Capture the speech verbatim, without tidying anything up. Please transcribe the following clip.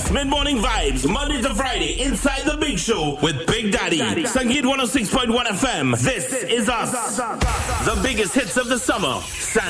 best mid-morning vibes, Monday to Friday, inside the Big Show with Big Daddy. Sangeet one oh six point one F M. This is us. The biggest hits of the summer.